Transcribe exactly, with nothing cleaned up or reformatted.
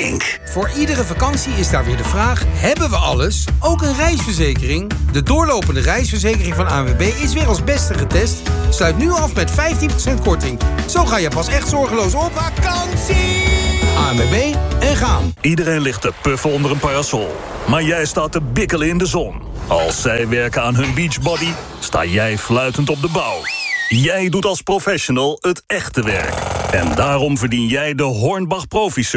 Kink. Voor iedere vakantie is daar weer de vraag: hebben we alles? Ook een reisverzekering? De doorlopende reisverzekering van A N W B is weer als beste getest. Sluit nu af met vijftien procent korting. Zo ga je pas echt zorgeloos op vakantie. A N W B en gaan. Iedereen ligt te puffen onder een parasol. Maar jij staat te bikkelen in de zon. Als zij werken aan hun beachbody, sta jij fluitend op de bouw. Jij doet als professional het echte werk. En daarom verdien jij de Hornbach Profi